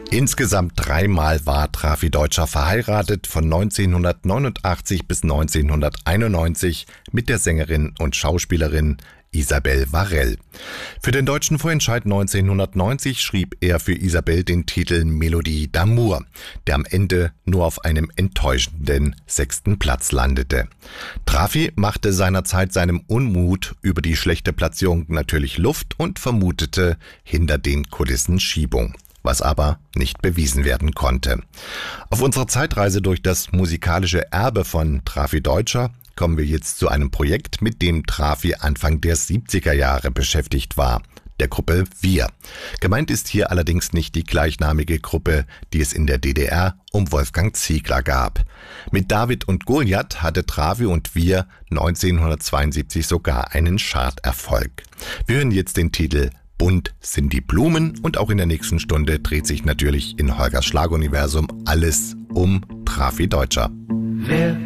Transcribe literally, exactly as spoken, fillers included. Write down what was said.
Insgesamt dreimal war Trafi Deutscher verheiratet, von neunzehnhundertneunundachtzig bis neunzehnhunderteinundneunzig mit der Sängerin und Schauspielerin Isabelle Varell. Für den deutschen Vorentscheid neunzehnhundertneunzig schrieb er für Isabelle den Titel Melodie d'amour, der am Ende nur auf einem enttäuschenden sechsten Platz landete. Trafi machte seinerzeit seinem Unmut über die schlechte Platzierung natürlich Luft und vermutete hinter den Kulissen Schiebung, was aber nicht bewiesen werden konnte. Auf unserer Zeitreise durch das musikalische Erbe von Trafi Deutscher kommen wir jetzt zu einem Projekt, mit dem Trafi Anfang der siebziger Jahre beschäftigt war, der Gruppe Wir. Gemeint ist hier allerdings nicht die gleichnamige Gruppe, die es in der D D R um Wolfgang Ziegler gab. Mit David und Goliath hatte Trafi und Wir neunzehnhundertzweiundsiebzig sogar einen Charterfolg. Wir hören jetzt den Titel Bunt sind die Blumen und auch in der nächsten Stunde dreht sich natürlich in Holgers Schlaguniversum alles um Trafi Deutscher. Wer